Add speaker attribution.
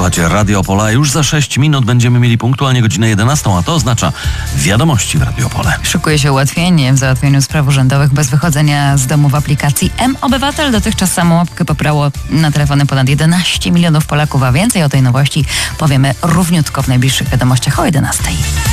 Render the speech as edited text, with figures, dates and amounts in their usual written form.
Speaker 1: Słuchajcie, Radio Opole. Już za 6 minut będziemy mieli punktualnie godzinę 11, a to oznacza wiadomości w Radio Opole.
Speaker 2: Szykuje się ułatwienie w załatwieniu spraw urzędowych bez wychodzenia z domu w aplikacji M-Obywatel. Dotychczas samoobkę pobrało na telefony ponad 11 milionów Polaków, a więcej o tej nowości powiemy równiutko w najbliższych wiadomościach o 11.